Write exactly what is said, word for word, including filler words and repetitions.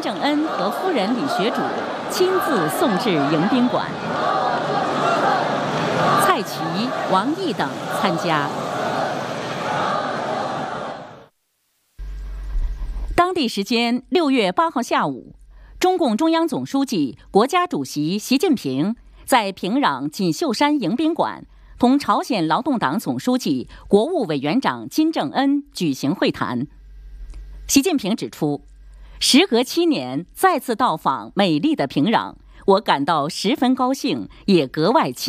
正恩和夫人李学主亲自送至迎宾馆。蔡奇、王毅等参加。当地时间六月八号下午，中共中央总书记、国家主席习近平在平壤锦绣山迎宾馆同朝鲜劳动党总书记、国务委员长金正恩举行会谈。习近平指出，时隔七年再次到访美丽的平壤，我感到十分高兴，也格外亲